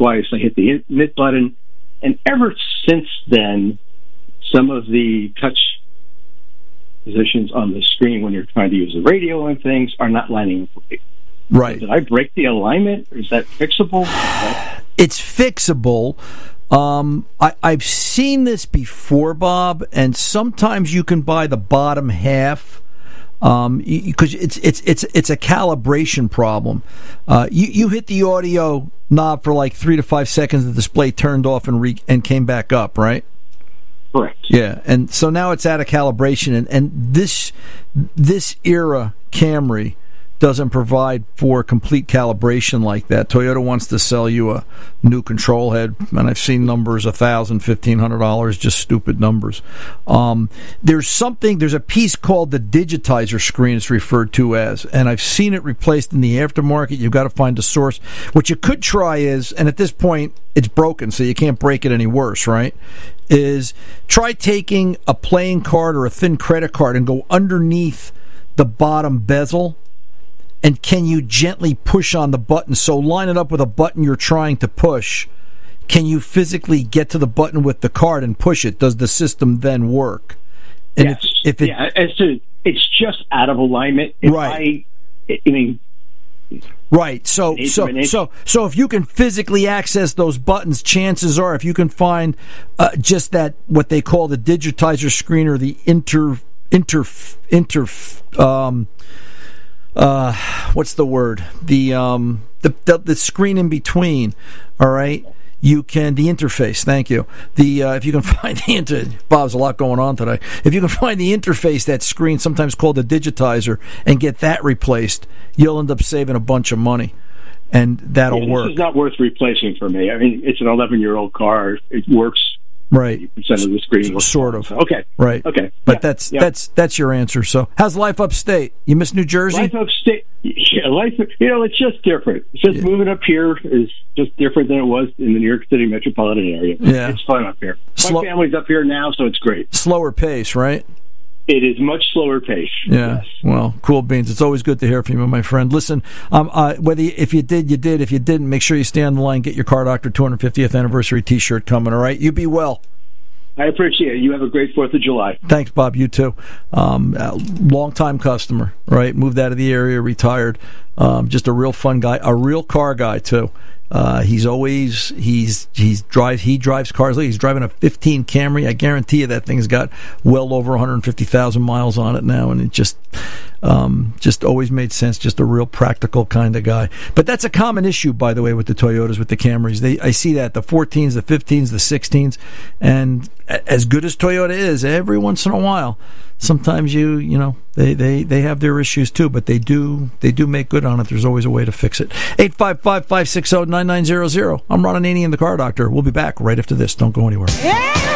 twice. I hit the emit button, and ever since then, some of the touch positions on the screen when you're trying to use the radio and things are not lining up right. Right. Did I break the alignment? Is that fixable? It's fixable. I've seen this before, Bob, and sometimes you can buy the bottom half because it's a calibration problem. You hit the audio knob for like 3 to 5 seconds, the display turned off and came back up, right? Correct. Yeah, and so now it's out of calibration, and this era Camry doesn't provide for complete calibration like that. Toyota wants to sell you a new control head, and I've seen numbers $1,000, $1,500, just stupid numbers. There's a piece called the digitizer screen, it's referred to as, and I've seen it replaced in the aftermarket. You've got to find a source. What you could try is, and at this point it's broken, so you can't break it any worse, right? Is try taking a playing card or a thin credit card and go underneath the bottom bezel. And can you gently push on the button? So line it up with a button you're trying to push. Can you physically get to the button with the card and push it? Does the system then work? And yes. It's just out of alignment. Right. Right. So if you can physically access those buttons, chances are, if you can find just that, what they call the digitizer screen or the what's the word? The screen in between. All right. You can the interface. Thank you. If you can find Bob's a lot going on today. If you can find the interface, that screen, sometimes called the digitizer, and get that replaced, you'll end up saving a bunch of money, and that'll work. This is not worth replacing for me. I mean, it's an 11-year-old car. It works. Right. 80% of the screen works. Sort of. Okay. Right. Okay. But that's your answer. So, how's life upstate? You miss New Jersey? Life upstate. Yeah, it's just different. It's just moving up here is just different than it was in the New York City metropolitan area. Yeah. It's fun up here. My family's up here now, so it's great. Slower pace, right? It is much slower pace. Yeah. Yes. Well, cool beans. It's always good to hear from you, my friend. Listen, if you did, you did. If you didn't, make sure you stay on the line. Get your Car Doctor 250th anniversary T-shirt coming. All right. You be well. I appreciate it. You have a great 4th of July. Thanks, Bob. You too. Long-time customer, right? Moved out of the area, retired. Just a real fun guy, a real car guy too. He drives cars. He's driving a 15 Camry. I guarantee you that thing's got well over 150,000 miles on it now, and it just always made sense. Just a real practical kind of guy. But that's a common issue, by the way, with the Toyotas, with the Camrys. I see that the 14s, the 15s, the 16s, and as good as Toyota is, every once in a while, sometimes they have their issues too, but they do make good on it. There's always a way to fix it. 855-560-9900. I'm Ron Ananian, the Car Doctor. We'll be back right after this. Don't go anywhere. Yeah!